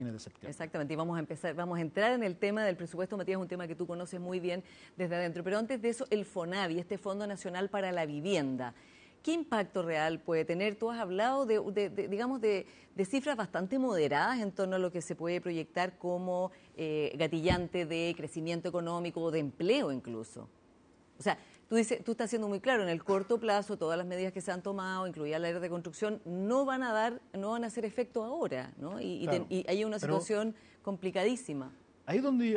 fines de septiembre. Exactamente, y vamos a entrar en el tema del presupuesto, Matías, un tema que tú conoces muy bien desde adentro. Pero antes de eso, el FONAVI, este Fondo Nacional para la Vivienda, ¿qué impacto real puede tener? Tú has hablado de cifras bastante moderadas en torno a lo que se puede proyectar como gatillante de crecimiento económico o de empleo incluso. O sea, tú estás siendo muy claro, en el corto plazo todas las medidas que se han tomado, incluida la área de construcción, no van a hacer efecto ahora, ¿no? Claro, y hay una situación complicadísima. Ahí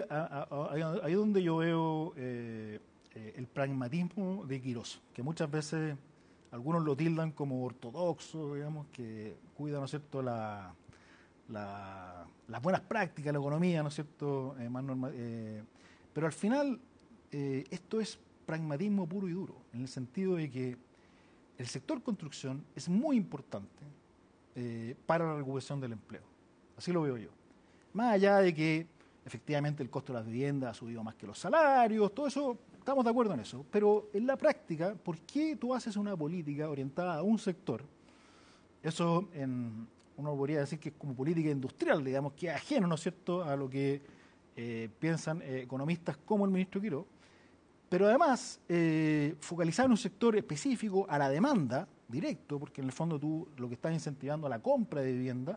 es donde yo veo el pragmatismo de Quirós, que muchas veces algunos lo tildan como ortodoxo, digamos, que cuida, ¿no es cierto?, las buenas prácticas, la economía, ¿no es cierto?, pero al final esto es pragmatismo puro y duro, en el sentido de que el sector construcción es muy importante para la recuperación del empleo. Así lo veo yo. Más allá de que efectivamente el costo de las viviendas ha subido más que los salarios, todo eso, estamos de acuerdo en eso, pero en la práctica, ¿por qué tú haces una política orientada a un sector? Eso uno podría decir que es como política industrial, digamos, que es ajeno, ¿no es cierto?, a lo que piensan economistas como el ministro Quirós, pero además focalizar en un sector específico a la demanda directo, porque en el fondo tú lo que estás incentivando a la compra de vivienda,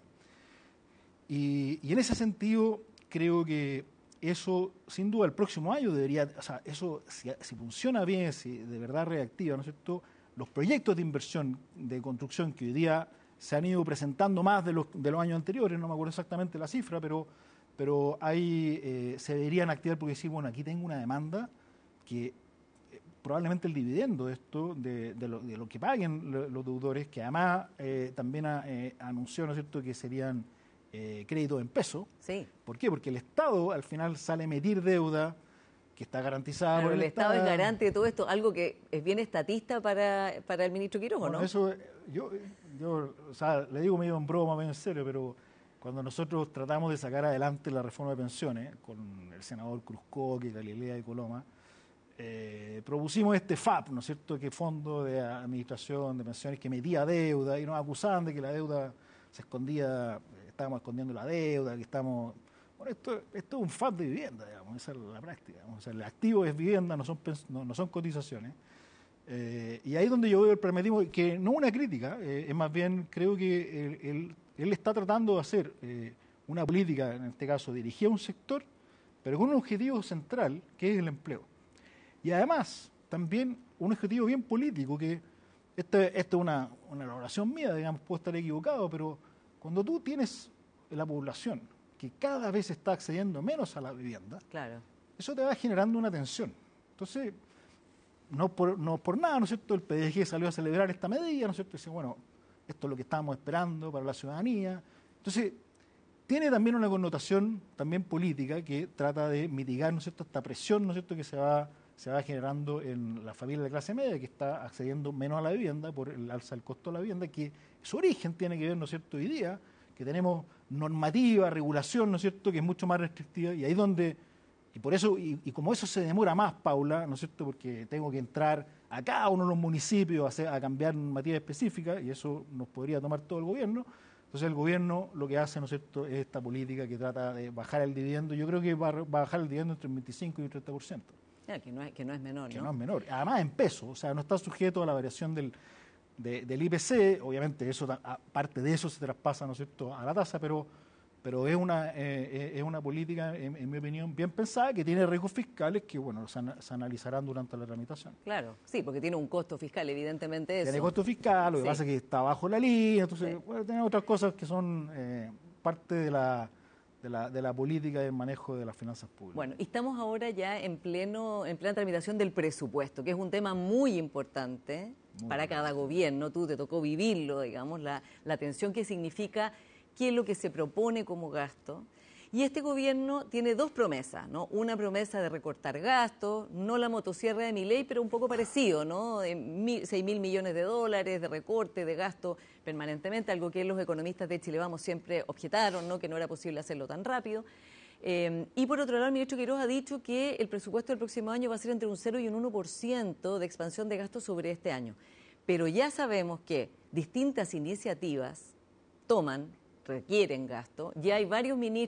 y en ese sentido creo que eso, sin duda, el próximo año debería, o sea, eso si funciona bien, si de verdad reactiva, ¿no es cierto?, los proyectos de inversión de construcción que hoy día se han ido presentando más de los años anteriores, no me acuerdo exactamente la cifra, pero ahí se deberían activar porque decir, bueno, aquí tengo una demanda que probablemente el dividendo de esto, de lo que paguen los deudores, que además también anunció, ¿no es cierto?, que serían créditos en peso. Sí. ¿Por qué? Porque el Estado al final sale a emitir deuda que está garantizada Claro, por el el Estado es garante de todo esto, algo que es bien estatista para el ministro Quirós, Bueno, ¿no? eso yo o sea, le digo medio en broma, medio en serio, pero cuando nosotros tratamos de sacar adelante la reforma de pensiones con el senador Cruzcoque, Galilea y Coloma, propusimos este FAP, ¿no es cierto?, que Fondo de Administración de Pensiones, que metía deuda y nos acusaban de que la deuda se escondía, estábamos escondiendo la deuda, que estamos... Bueno, esto es un FAP de vivienda, digamos, esa es la práctica. Digamos. O sea, el activo es vivienda, no son cotizaciones. Y ahí es donde yo veo el pragmatismo, que no una crítica, es más bien, creo que él está tratando de hacer una política, en este caso dirigida a un sector, pero con un objetivo central, que es el empleo. Y además, también un objetivo bien político, que esto es una elaboración mía, digamos, puedo estar equivocado, pero cuando tú tienes la población que cada vez está accediendo menos a la vivienda, claro, eso te va generando una tensión. Entonces, no por nada, ¿no es cierto?, el PDG salió a celebrar esta medida, ¿no es cierto?, y dice, bueno, esto es lo que estábamos esperando para la ciudadanía. Entonces, tiene también una connotación también política que trata de mitigar, ¿no es cierto?, esta presión, ¿no es cierto?, que se va generando en la familia de clase media que está accediendo menos a la vivienda por el alza del costo de la vivienda, que su origen tiene que ver, ¿no es cierto?, hoy día, que tenemos normativa, regulación, ¿no es cierto?, que es mucho más restrictiva, y ahí donde, y por eso, y como eso se demora más, Paula, ¿no es cierto?, porque tengo que entrar a cada uno de los municipios a cambiar normativa específica, y eso nos podría tomar todo el gobierno. Entonces el gobierno lo que hace, ¿no es cierto?, es esta política que trata de bajar el dividendo. Yo creo que va a bajar el dividendo entre un 25 y un 30%. Que no es menor, Que ¿no? no es menor. Además en pesos, o sea, no está sujeto a la variación del IPC. Obviamente eso, aparte de eso, se traspasa, ¿no es cierto?, a la tasa, pero es una política, en mi opinión, bien pensada, que tiene riesgos fiscales que, bueno, se analizarán durante la tramitación. Claro, sí, porque tiene un costo fiscal, evidentemente eso. Tiene costo fiscal, lo que pasa es que está bajo la línea, entonces Sí. bueno, tiene otras cosas que son parte de la política del manejo de las finanzas públicas. Bueno, y estamos ahora ya en plena tramitación del presupuesto, que es un tema muy importante para cada gobierno. Tú te tocó vivirlo, digamos, la tensión que significa qué es lo que se propone como gasto. Y este gobierno tiene dos promesas, ¿no? Una promesa de recortar gastos, no la motosierra de Milei, pero un poco parecido, ¿no? 6.000 millones de dólares de recorte de gasto permanentemente, algo que los economistas de Chile Vamos siempre objetaron, ¿no?, que no era posible hacerlo tan rápido. Y por otro lado, el ministro Quirós ha dicho que el presupuesto del próximo año va a ser entre un 0 y un 1% de expansión de gastos sobre este año. Pero ya sabemos que distintas iniciativas toman requieren gasto. Ya hay varios ministros